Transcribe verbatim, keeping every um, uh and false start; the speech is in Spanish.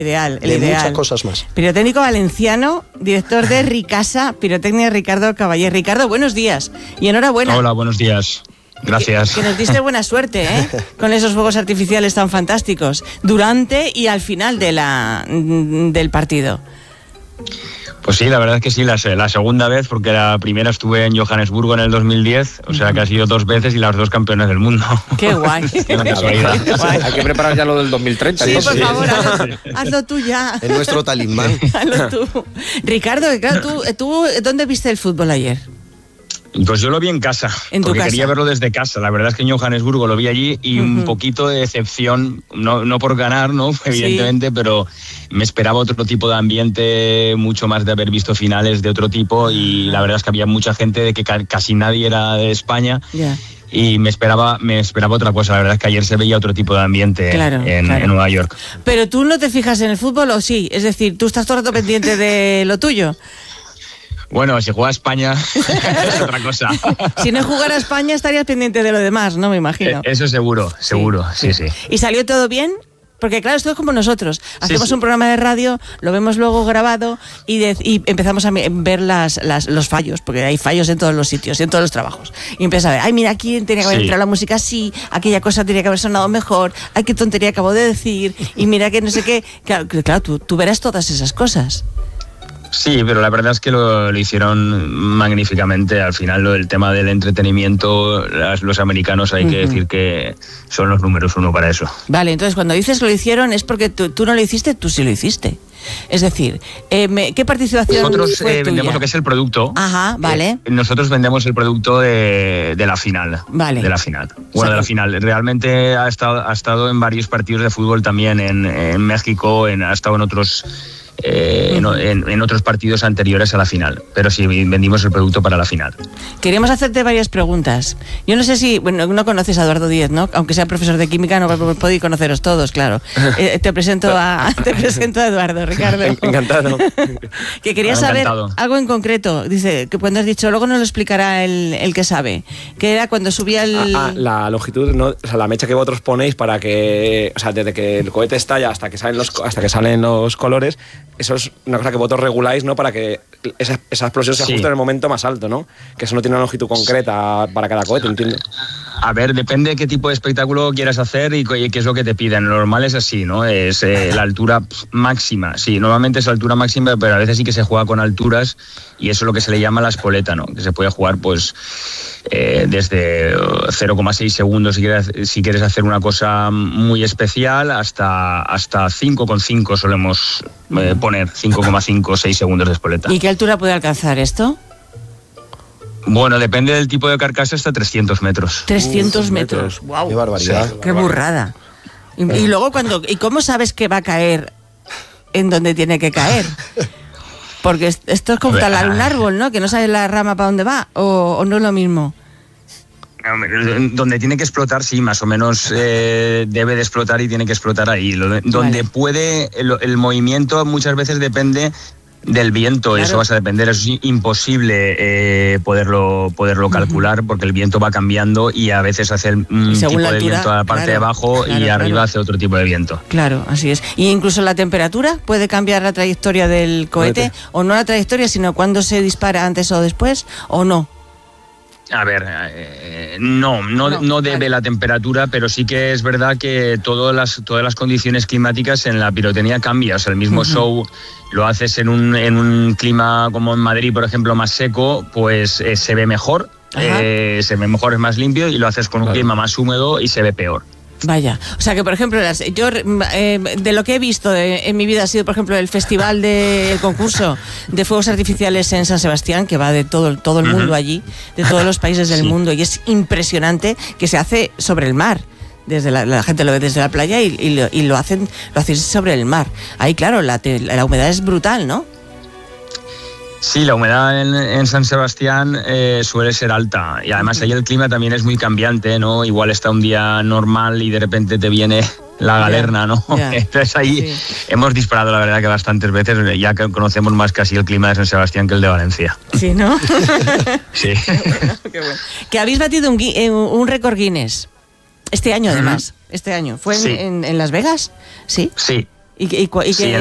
Ideal, el de ideal. muchas cosas más. Pirotécnico valenciano, director de Ricasa, Pirotecnia Ricardo Caballé. Ricardo, buenos días y enhorabuena. Hola, buenos días. Gracias. Que, que nos diste buena suerte, ¿eh? Con esos fuegos artificiales tan fantásticos, durante y al final de la, del partido. Pues sí, la verdad es que sí, la, la segunda vez, porque la primera estuve en Johannesburgo en el dos mil diez, o sea que ha sido dos veces y las dos campeones del mundo. ¡Qué guay! Qué casualidad. Qué guay. Hay que preparar ya lo del dos mil treinta. Sí, ¿no? por Sí. favor, hazlo, hazlo tú ya. Es nuestro talismán. Hazlo tú. Ricardo, claro, ¿tú, ¿tú dónde viste el fútbol ayer? Pues yo lo vi en casa, ¿En tu porque casa? quería verlo desde casa. La verdad es que en Johannesburgo lo vi allí y Uh-huh. un poquito de decepción, no, no por ganar, ¿no? Evidentemente, sí. Pero me esperaba otro tipo de ambiente, mucho más de haber visto finales de otro tipo y la verdad es que había mucha gente de que ca- casi nadie era de España. Yeah. Y me esperaba, me esperaba otra cosa. La verdad es que ayer se veía otro tipo de ambiente claro, en, claro. en Nueva York. Pero tú no te fijas en el fútbol, ¿o sí? Es decir, tú estás todo el rato pendiente de lo tuyo. Bueno, si juega España es otra cosa. Si no jugara España estarías pendiente de lo demás, ¿no? Me imagino. Eh, eso seguro, seguro, sí, sí. sí. ¿Y salió todo bien? Porque claro, esto es como nosotros. Hacemos sí, sí. un programa de radio, lo vemos luego grabado y, de, y empezamos a ver las, las, los fallos, porque hay fallos en todos los sitios, en todos los trabajos. Y empiezas a ver, ay, mira, aquí tenía que haber sí. entrado la música así, aquella cosa tenía que haber sonado mejor, ay, qué tontería acabo de decir, y mira que no sé qué. Claro, claro tú, tú verás todas esas cosas. Sí, pero la verdad es que lo, lo hicieron magníficamente. Al final, lo del tema del entretenimiento, las, los americanos hay uh-huh. que decir que son los números uno para eso. Vale, entonces cuando dices que lo hicieron es porque tú, tú no lo hiciste, tú sí lo hiciste. Es decir, eh, me, ¿qué participación Nosotros fue eh, vendemos tuya? lo que es el producto. Ajá, vale. Eh, nosotros vendemos el producto de, de la final. Vale. De la final. Bueno, o sea, de la final. Realmente ha estado, ha estado en varios partidos de fútbol también, en, en México, en, ha estado en otros... Eh, en, en, en otros partidos anteriores a la final, pero sí vendimos el producto para la final. Queríamos hacerte varias preguntas. Yo no sé si, bueno, no conoces a Eduardo Díez, ¿no? Aunque sea profesor de química, no podéis conoceros todos, claro. Eh, te presento a te presento a Eduardo, Ricardo. Encantado. Que quería saber algo en concreto. Dice que cuando has dicho, luego nos lo explicará el, el que sabe, que era cuando subía el... Ah, ah, la longitud, ¿no? O sea, la mecha que vosotros ponéis para que, o sea, desde que el cohete estalla hasta que salen los, hasta que salen los colores. Eso es una cosa que vosotros reguláis, ¿no? Para que esa, esa explosión se ajuste sí. en el momento más alto, ¿no? Que eso no tiene una longitud concreta para cada cohete, entiendo. A ver, depende de qué tipo de espectáculo quieras hacer y qué es lo que te piden. Lo normal es así, ¿no? Es eh, la altura máxima. Sí, normalmente es la altura máxima, pero a veces sí que se juega con alturas y eso es lo que se le llama la espoleta, ¿no? Que se puede jugar, pues, eh, desde cero coma seis segundos si quieres, si quieres hacer una cosa muy especial hasta, hasta cinco coma cinco solemos eh, poner cinco coma cinco o seis segundos de espoleta. ¿Y qué altura puede alcanzar esto? Bueno, depende del tipo de carcasa, hasta trescientos metros. trescientos metros, wow. Qué barbaridad. Sí. Qué burrada. Y, y luego cuando, ¿y cómo sabes que va a caer en donde tiene que caer? Porque esto es como talar un árbol, ¿no? Que no sabes la rama para dónde va, o, o no es lo mismo. Donde tiene que explotar, sí, más o menos eh, debe de explotar y tiene que explotar ahí. Lo de, donde vale. puede, el, el movimiento muchas veces depende del viento, claro. Eso vas a depender, es imposible eh, poderlo poderlo calcular uh-huh. porque el viento va cambiando y a veces hace un tipo altura, de viento a la parte claro, de abajo claro, y claro. arriba hace otro tipo de viento. Claro, así es. ¿Y incluso la temperatura puede cambiar la trayectoria del cohete? ¿Cohete? O no la trayectoria, sino cuándo se dispara, antes o después, o no? A ver, eh, no, no, no, no debe vale. la temperatura, pero sí que es verdad que todas las, todas las condiciones climáticas en la pirotecnia cambian. O sea, el mismo uh-huh. show lo haces en un, en un clima como en Madrid, por ejemplo, más seco, pues eh, se ve mejor, eh, se ve mejor, es más limpio, y lo haces con un claro. clima más húmedo y se ve peor. Vaya, o sea que por ejemplo, las, yo eh, de lo que he visto de, en mi vida ha sido por ejemplo el festival del de, concurso de fuegos artificiales en San Sebastián, que va de todo, todo el mundo uh-huh. allí, de todos los países del sí. mundo, y es impresionante que se hace sobre el mar. Desde la, la gente lo ve desde la playa y, y, lo, y lo hacen lo hacen sobre el mar. Ahí claro, la, la humedad es brutal, ¿no? Sí, la humedad en, en San Sebastián eh, suele ser alta y además ahí el clima también es muy cambiante, ¿no? Igual está un día normal y de repente te viene la galerna, ¿no? Yeah. Entonces ahí sí. hemos disparado la verdad que bastantes veces, ya que conocemos más casi el clima de San Sebastián que el de Valencia. Sí, ¿no? Sí. Qué bueno, qué bueno. Que habéis batido un, un récord Guinness este año además, uh-huh. este año. ¿Fue en, sí. en, en Las Vegas? Sí. Sí. ¿Y, y, y sí, que,